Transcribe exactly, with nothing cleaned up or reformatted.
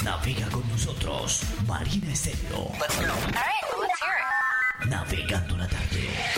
Navega con nosotros, Marina Estéreo. Let's go. All right, well, let's hear it. Navegando la tarde.